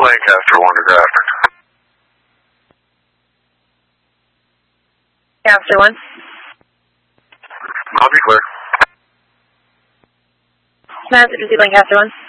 Lancaster 1 to Grafton. Lancaster 1. I'll be clear. Mass, Lancaster 1.